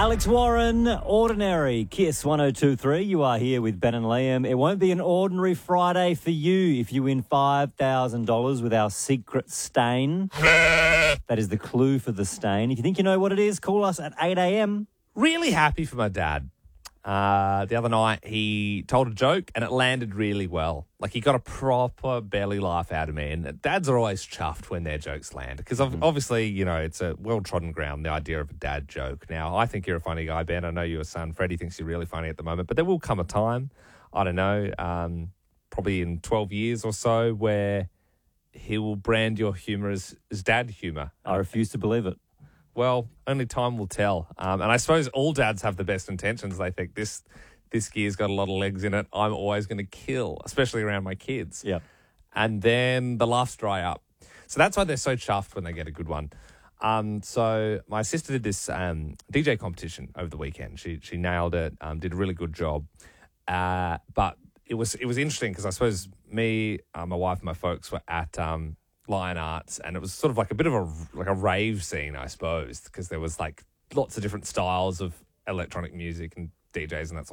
Alex Warren, Ordinary, Kiss 102.3. You are here with Ben and Liam. It won't be an ordinary Friday for you if you win $5,000 with our secret stain. That is the clue for the stain. If you think you know what it is, call us at 8 a.m. Really happy for my dad. The other night, he told a joke and it landed really well. Like, he got a proper belly laugh out of me. And dads are always chuffed when their jokes land because obviously, you know, it's a well-trodden ground, the idea of a dad joke. Now, I think you're a funny guy, Ben. I know your son, Freddie, thinks you're really funny at the moment. But there will come a time, I don't know, probably in 12 years or so, where he will brand your humour as dad humour. I refuse to believe it. Well, only time will tell. And I suppose all dads have the best intentions. They think this gear's got a lot of legs in it. I'm always going to kill, especially around my kids. Yeah. And then the laughs dry up. So that's why they're so chuffed when they get a good one. So my sister did this DJ competition over the weekend. She nailed it, did a really good job. But it was interesting because I suppose me, my wife and my folks were at Lion Arts, and it was sort of like a bit of a rave scene, I suppose, because there was like lots of different styles of electronic music and DJs and that sort of